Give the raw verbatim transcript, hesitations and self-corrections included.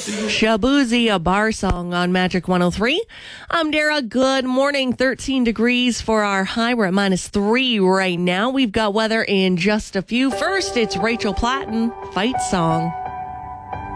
Shabuzi, a bar song on Magic one oh three. I'm Dara. Good morning. thirteen degrees for our high. We're at minus three right now. We've got weather in just a few. First, it's Rachel Platten, Fight Song.